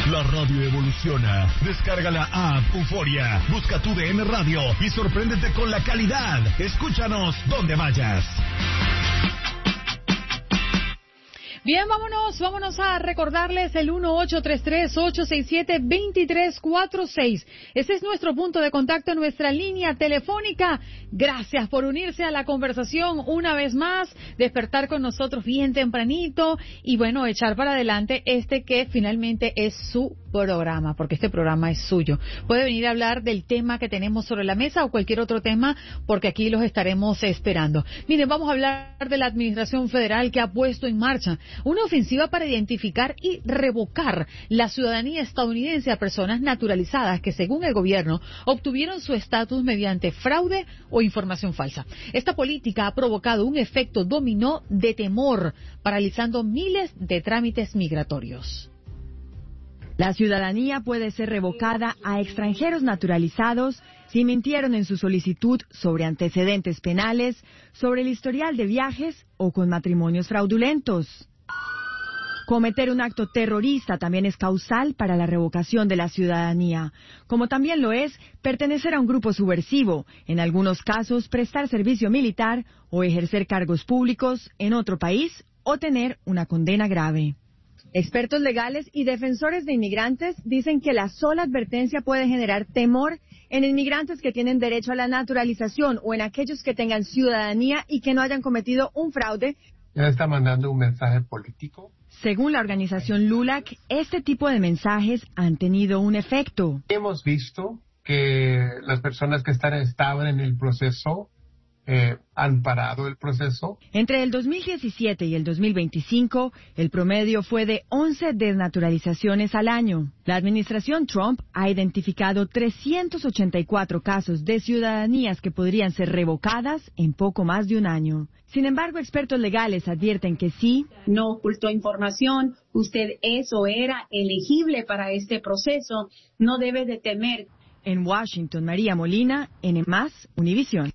La radio evoluciona. Descarga la app Euforia. Busca tu DN Radio y sorpréndete con la calidad. Escúchanos donde vayas. Bien, vámonos a recordarles el 1833-867-2346. Ese es nuestro punto de contacto, nuestra línea telefónica. Gracias por unirse a la conversación una vez más, despertar con nosotros bien tempranito y bueno, echar para adelante que finalmente es su programa, porque este programa es suyo. Puede venir a hablar del tema que tenemos sobre la mesa o cualquier otro tema, porque aquí los estaremos esperando. Miren, vamos a hablar de la Administración Federal que ha puesto en marcha una ofensiva para identificar y revocar la ciudadanía estadounidense a personas naturalizadas que, según el gobierno, obtuvieron su estatus mediante fraude o información falsa. Esta política ha provocado un efecto dominó de temor, paralizando miles de trámites migratorios. La ciudadanía puede ser revocada a extranjeros naturalizados si mintieron en su solicitud sobre antecedentes penales, sobre el historial de viajes o con matrimonios fraudulentos. Cometer un acto terrorista también es causal para la revocación de la ciudadanía, como también lo es pertenecer a un grupo subversivo, en algunos casos prestar servicio militar o ejercer cargos públicos en otro país o tener una condena grave. Expertos legales y defensores de inmigrantes dicen que la sola advertencia puede generar temor en inmigrantes que tienen derecho a la naturalización o en aquellos que tengan ciudadanía y que no hayan cometido un fraude. Ya está mandando un mensaje político. Según la organización LULAC, este tipo de mensajes han tenido un efecto. Hemos visto que las personas que estaban en el proceso han parado el proceso. Entre el 2017 y el 2025, el promedio fue de 11 desnaturalizaciones al año. La administración Trump ha identificado 384 casos de ciudadanías que podrían ser revocadas en poco más de un año. Sin embargo, expertos legales advierten que sí. No ocultó información, usted es o era elegible para este proceso, no debe de temer. En Washington, María Molina, N+, Univisión.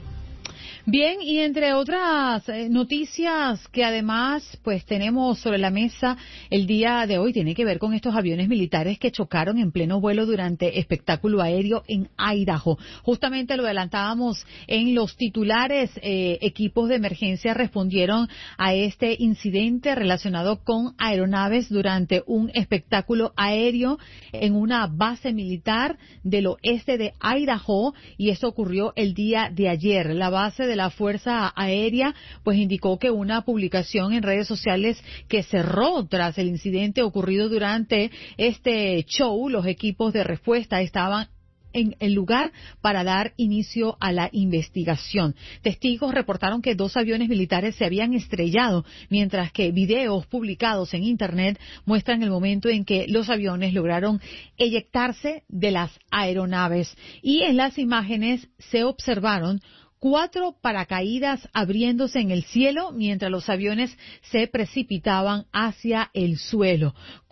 Bien, y entre otras noticias que además pues tenemos sobre la mesa el día de hoy, tiene que ver con estos aviones militares que chocaron en pleno vuelo durante espectáculo aéreo en Idaho. Justamente lo adelantábamos en los titulares, equipos de emergencia respondieron a este incidente relacionado con aeronaves durante un espectáculo aéreo en una base militar del oeste de Idaho, y esto ocurrió el día de ayer. La base de la Fuerza Aérea pues indicó que una publicación en redes sociales que cerró tras el incidente ocurrido durante este show. Los equipos de respuesta estaban en el lugar para dar inicio a la investigación. Testigos reportaron que 2 aviones militares se habían estrellado, mientras que videos publicados en Internet muestran el momento en que los aviones lograron eyectarse de las aeronaves. Y en las imágenes se observaron 4 paracaídas abriéndose en el cielo mientras los aviones se precipitaban hacia el suelo.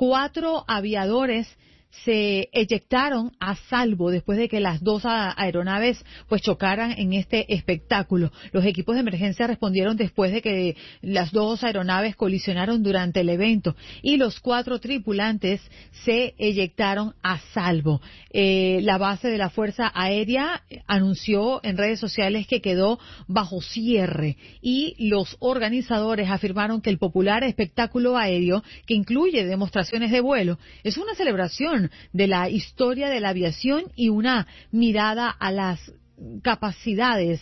4 aviadores se eyectaron a salvo después de que las 2 aeronaves pues chocaran en este espectáculo. Los equipos de emergencia respondieron después de que las 2 aeronaves colisionaron durante el evento y los 4 tripulantes se eyectaron a salvo. La base de la Fuerza Aérea anunció en redes sociales que quedó bajo cierre, y los organizadores afirmaron que el popular espectáculo aéreo, que incluye demostraciones de vuelo, es una celebración de la historia de la aviación y una mirada a las capacidades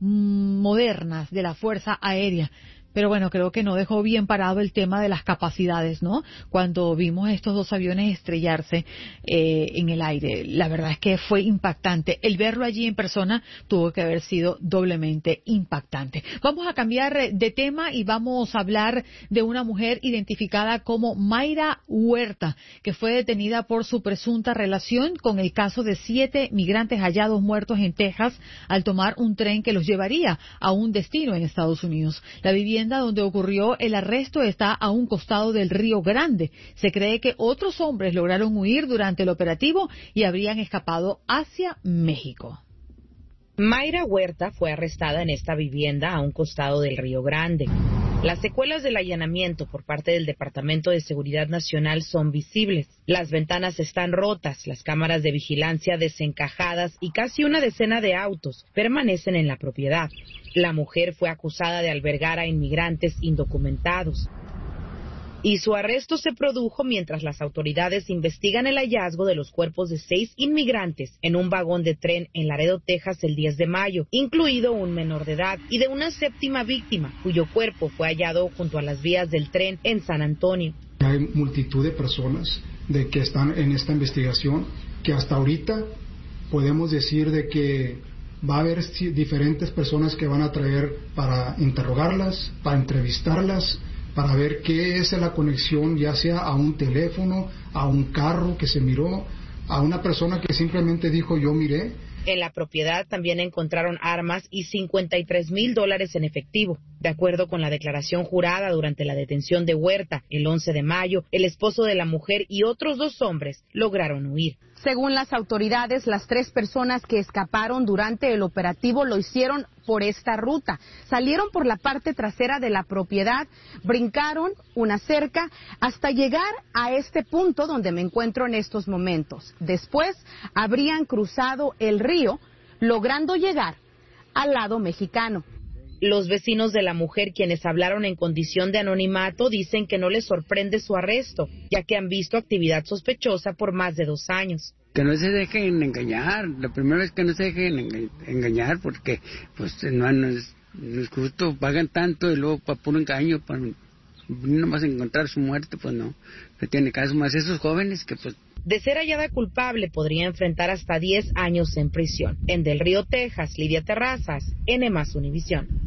modernas de la Fuerza Aérea. Pero bueno, creo que no dejó bien parado el tema de las capacidades, ¿no? Cuando vimos estos 2 aviones estrellarse en el aire, la verdad es que fue impactante. El verlo allí en persona tuvo que haber sido doblemente impactante. Vamos a cambiar de tema y vamos a hablar de una mujer identificada como Mayra Huerta, que fue detenida por su presunta relación con el caso de 7 migrantes hallados muertos en Texas al tomar un tren que los llevaría a un destino en Estados Unidos. La vivienda donde ocurrió el arresto está a un costado del Río Grande. Se cree que otros hombres lograron huir durante el operativo y habrían escapado hacia México. Mayra Huerta fue arrestada en esta vivienda a un costado del Río Grande. Las secuelas del allanamiento por parte del Departamento de Seguridad Nacional son visibles. Las ventanas están rotas, las cámaras de vigilancia desencajadas y casi una decena de autos permanecen en la propiedad. La mujer fue acusada de albergar a inmigrantes indocumentados. Y su arresto se produjo mientras las autoridades investigan el hallazgo de los cuerpos de 6 inmigrantes en un vagón de tren en Laredo, Texas, el 10 de mayo, incluido un menor de edad, y de una 7ª víctima, cuyo cuerpo fue hallado junto a las vías del tren en San Antonio. Hay multitud de personas que están en esta investigación, que hasta ahorita podemos decir de que va a haber diferentes personas que van a traer para interrogarlas, para entrevistarlas, para ver qué es la conexión, ya sea a un teléfono, a un carro que se miró, a una persona que simplemente dijo yo miré. En la propiedad también encontraron armas y $53,000 en efectivo. De acuerdo con la declaración jurada durante la detención de Huerta el 11 de mayo, el esposo de la mujer y otros 2 hombres lograron huir. Según las autoridades, las 3 personas que escaparon durante el operativo lo hicieron por esta ruta. Salieron por la parte trasera de la propiedad, brincaron una cerca hasta llegar a este punto donde me encuentro en estos momentos. Después habrían cruzado el río, logrando llegar al lado mexicano. Los vecinos de la mujer, quienes hablaron en condición de anonimato, dicen que no les sorprende su arresto, ya que han visto actividad sospechosa por más de 2 años. Que no se dejen engañar, la primera vez que no se dejen engañar, porque pues no es justo, pagan tanto y luego para puro engaño, para nomás encontrar su muerte, pues no tiene caso, más esos jóvenes que pues... De ser hallada culpable, podría enfrentar hasta 10 años en prisión. En Del Río, Texas, Lidia Terrazas, N+ Univisión.